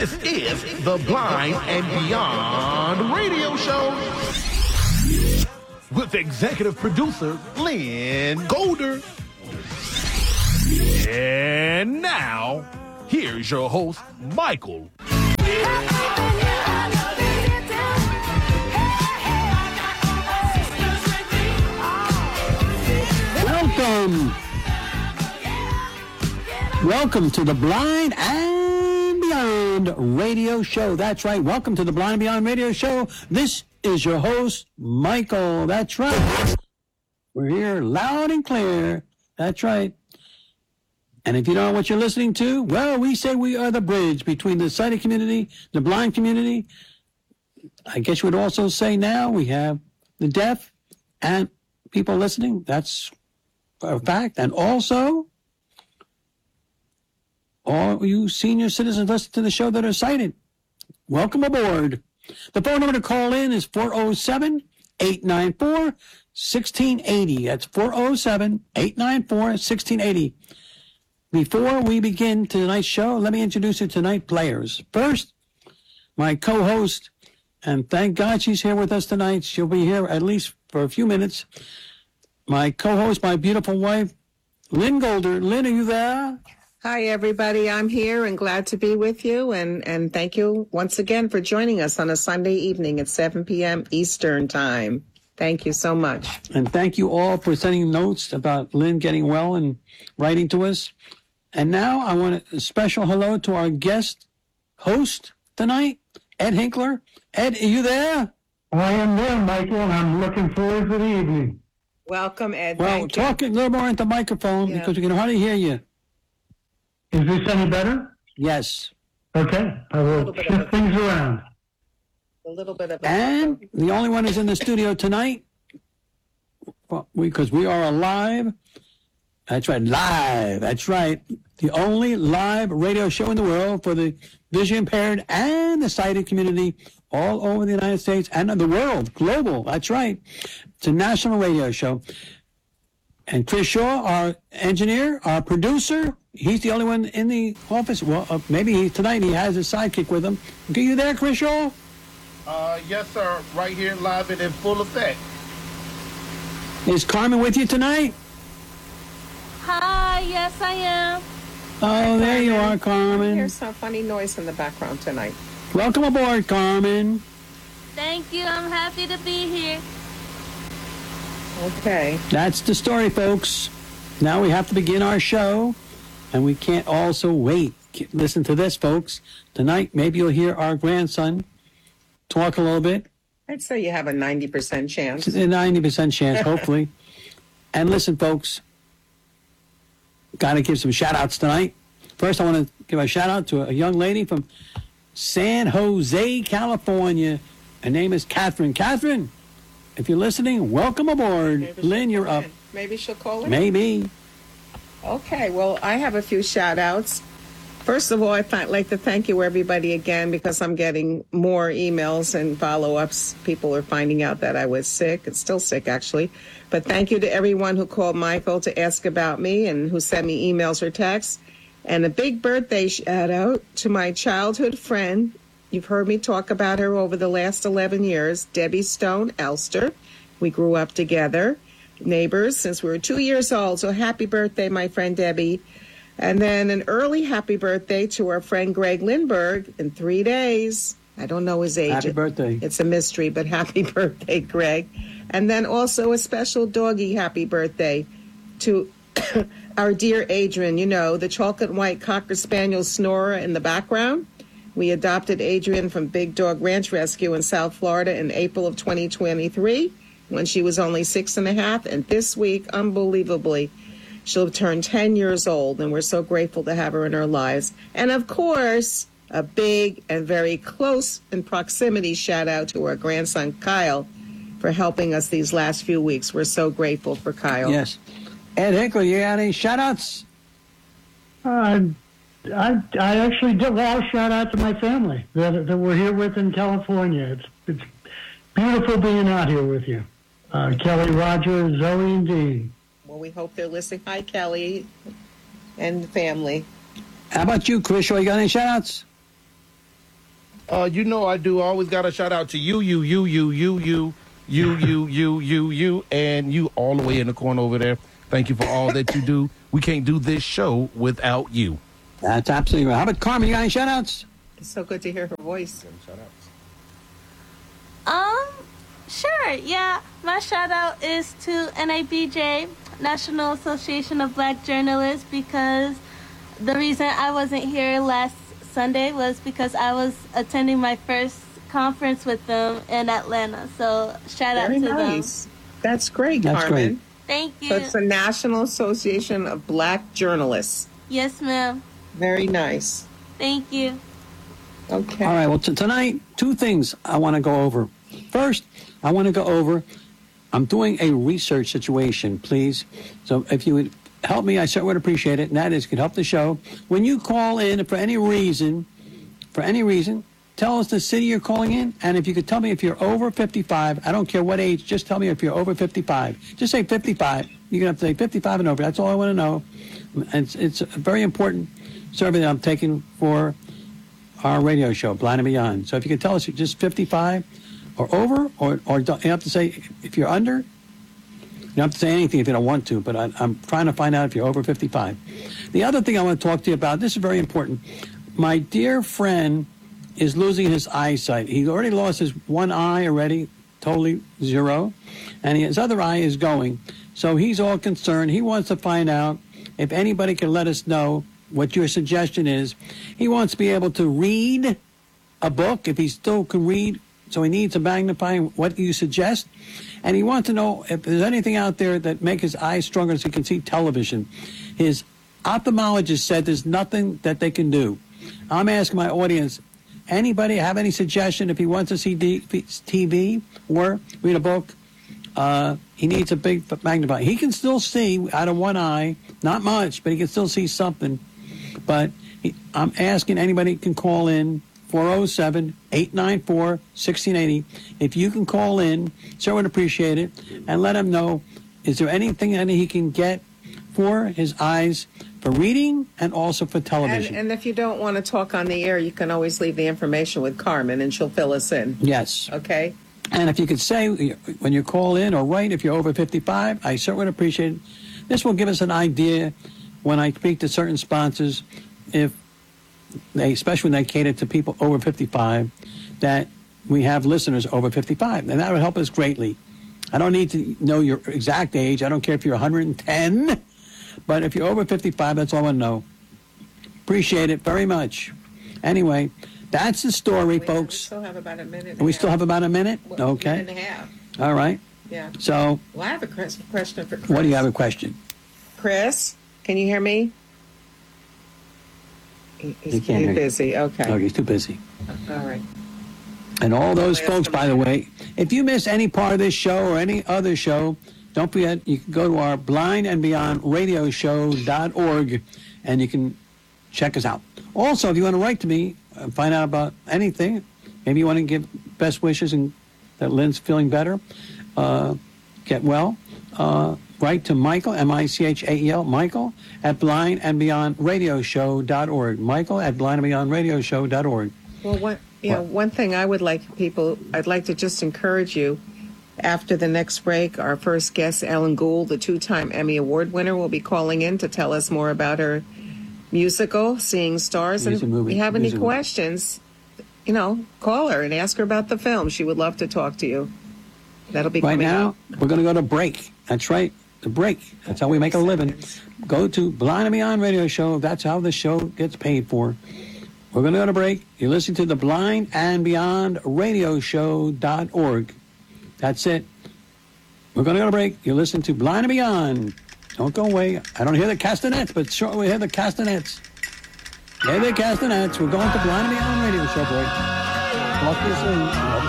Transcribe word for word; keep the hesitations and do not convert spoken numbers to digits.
This is the Blind and Beyond Radio Show with executive producer Lynn Golder. And now, here's your host, Michael. Welcome. Welcome to the Blind and Beyond Radio Show. That's right. Welcome to the Blind and Beyond Radio Show. This is your host, Michael. That's right. We're here loud and clear. That's right. And if you don't know what you're listening to, well, we say we are the bridge between the sighted community, the blind community. I guess you would also say now we have the deaf and people listening. That's a fact. And also, all you senior citizens listen to the show that are sighted, welcome aboard. The phone number to call in is four oh seven, eight nine four, one six eight oh. That's four oh seven, eight nine four, one six eight oh. Before we begin tonight's show, let me introduce you to tonight's players. First, my co-host, and thank God she's here with us tonight. She'll be here at least for a few minutes. My co-host, my beautiful wife, Lynn Golder. Lynn, are you there? Hi, everybody. I'm here and glad to be with you. And, and thank you once again for joining us on a Sunday evening at seven p.m. Eastern Time. Thank you so much. And thank you all for sending notes about Lynn getting well and writing to us. And now I want a special hello to our guest host tonight, Ed Hinkler. Ed, are you there? I am there, Michael, and I'm looking forward to the evening. Welcome, Ed. Well, Thank talk you. a little more into the microphone Yeah. because we can hardly hear you. Is this any better? Yes. Okay, I will shift things around. A little bit of a... And the only one who's in the studio tonight, well, because we, we are alive. That's right, live. That's right. The only live radio show in the world for the vision impaired and the sighted community all over the United States and the world, global. That's right. It's a national radio show. And Chris Shaw, our engineer, our producer, he's the only one in the office. Well, uh, maybe he, tonight he has his sidekick with him. Are you there, Chris Shaw? Uh, yes, sir. Right here, live and in full effect. Is Carmen with you tonight? Hi, yes, I am. Oh, there you are, I Carmen. hear some funny noise in the background tonight. Welcome aboard, Carmen. Thank you. I'm happy to be here. Okay. That's the story, folks. Now we have to begin our show, and we can't also wait. Listen to this, folks. Tonight, maybe you'll hear our grandson talk a little bit. I'd say you have a ninety percent chance. A ninety percent chance, hopefully. And listen, folks, got to give some shout-outs tonight. First, I want to give a shout-out to a young lady from San Jose, California. Her name is Catherine. Catherine, if you're listening, welcome aboard. Maybe Lynn, she'll you're call up. in. Maybe she'll call in. Maybe. Okay, well, I have a few shout-outs. First of all, I'd like to thank you, everybody, again, because I'm getting more emails and follow-ups. People are finding out that I was sick. It's still sick, actually. But thank you to everyone who called Michael to ask about me and who sent me emails or texts. And a big birthday shout-out to my childhood friend. You've heard me talk about her over the last eleven years, Debbie Stone Elster. We grew up together, neighbors, since we were two years old. So happy birthday, my friend Debbie. And then an early happy birthday to our friend Greg Lindbergh in three days. I don't know his age. Happy birthday. It's a mystery, but happy birthday, Greg. And then also a special doggy happy birthday to our dear Adrian, you know, the chocolate and white Cocker Spaniel snorer in the background. We adopted Adrian from Big Dog Ranch Rescue in South Florida in April of twenty twenty-three when she was only six and a half. And this week, unbelievably, she'll have turned ten years old, and we're so grateful to have her in our lives. And, of course, a big and very close in proximity shout-out to our grandson, Kyle, for helping us these last few weeks. We're so grateful for Kyle. Yes. Ed Hinkler, you got any shout-outs? Uh, I I actually did. Well, shout out to my family that, that we're here with in California. It's it's beautiful being out here with you. Uh, Kelly, Roger, Zoe, and Dee. Well, we hope they're listening. Hi, Kelly and family. How about you, Chris? You got any shout-outs? Uh, you know I do. I always got to shout out to you, you, you, you, you, you, you, you, you, you, you, and you all the way in the corner over there. Thank you for all that you do. We can't do this show without you. That's absolutely right. How about Carmen? You got any shout-outs? It's so good to hear her voice. Um, sure, yeah. My shout out is to N A B J, National Association of Black Journalists, because the reason I wasn't here last Sunday was because I was attending my first conference with them in Atlanta. So shout out Very to nice. That's great, That's Carmen. great. Thank you. So it's the National Association of Black Journalists. Yes, ma'am. Very nice. Thank you. Okay. All right, well, t- tonight, two things I want to go over. First, I want to go over, I'm doing a research situation, please. So if you would help me, I certainly would appreciate it, and that is, could help the show. When you call in for any reason, for any reason, tell us the city you're calling in, and if you could tell me if you're over fifty-five, I don't care what age, just tell me if you're over fifty-five. Just say fifty-five. You're going to have to say fifty-five and over. That's all I want to know. And it's, it's a very important survey that I'm taking for our radio show, Blind and Beyond. So if you could tell us you're just fifty-five or over, or, or don't, you have to say if you're under. You don't have to say anything if you don't want to, but I, I'm trying to find out if you're over fifty-five. The other thing I want to talk to you about, this is very important. My dear friend is losing his eyesight. He already lost his one eye already, totally zero, and his other eye is going. So he's all concerned. He wants to find out if anybody can let us know what your suggestion is. He wants to be able to read a book, if he still can read, so he needs a magnifying. What do you suggest? And he wants to know if there's anything out there that make his eyes stronger so he can see television. His ophthalmologist said there's nothing that they can do. I'm asking my audience, anybody have any suggestion if he wants to see T V or read a book? Uh, he needs a big magnifying. He can still see out of one eye, not much, but he can still see something. But he, I'm asking anybody can call in, four oh seven, eight nine four, one six eight oh. If you can call in, so I would appreciate it, and let him know, is there anything that he can get for his eyes, for reading and also for television? And, and if you don't want to talk on the air, you can always leave the information with Carmen, and she'll fill us in. Yes. Okay? And if you could say, when you call in or write, if you're over fifty-five, I certainly would appreciate it. This will give us an idea when I speak to certain sponsors, if they, especially when they cater to people over fifty-five, that we have listeners over fifty-five. And that would help us greatly. I don't need to know your exact age. I don't care if you're one hundred ten. But if you're over fifty-five, that's all I want to know. Appreciate it very much. Anyway, that's the story, we, folks. We still have about a minute. And we still have about a minute? Well, Okay. A minute and a half. All right. Yeah. So, well, I have a question for Chris. What do you have a question? Chris, can you hear me? He, he's He can't hear you. busy. Okay. Oh, he's too busy. All right. And all those I'll ask folks, him by the later. way, if you miss any part of this show or any other show, don't forget, you can go to our Blind and Beyond Radio Show dot org and you can check us out. Also, if you want to write to me and find out about anything, maybe you want to give best wishes and that Lynn's feeling better, uh, get well, uh, write to Michael, M I C H A E L, Michael, at Blind and Beyond Radio Show dot org. Michael at Blind and Beyond Radio Show dot org. Well, one, you know, What? one thing I would like people, I'd like to just encourage you. After the next break, our first guest, Ellen Gould, the two-time Emmy Award winner, will be calling in to tell us more about her musical, Seeing Stars. Music and movie, if you have any music movie. questions, you know, call her and ask her about the film. She would love to talk to you. That'll be Right coming now, up. we're going to go to break. That's right, the break. That's how we make a living. Go to Blind and Beyond Radio Show. That's how the show gets paid for. We're going to go to break. You're listening to the Blind and Beyond Radio Show dot org. That's it. We're going to go to break. You're listening to Blind and Beyond. Don't go away. I don't hear the castanets, but sure we hear the castanets. Hear the castanets. We're going to Blind and Beyond Radio Show break. Talk to you soon.